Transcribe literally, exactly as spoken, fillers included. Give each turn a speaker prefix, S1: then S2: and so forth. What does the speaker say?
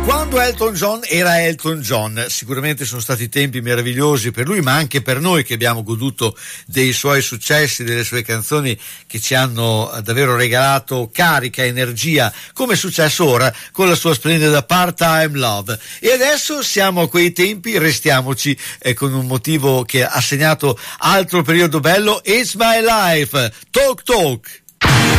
S1: Quando Elton John era Elton John, sicuramente sono stati tempi meravigliosi per lui, ma anche per noi che abbiamo goduto dei suoi successi, delle sue canzoni che ci hanno davvero regalato carica, energia, come è successo ora con la sua splendida Part-Time Love. E adesso siamo a quei tempi, restiamoci eh, con un motivo che ha segnato altro periodo bello, It's My Life, Talk Talk.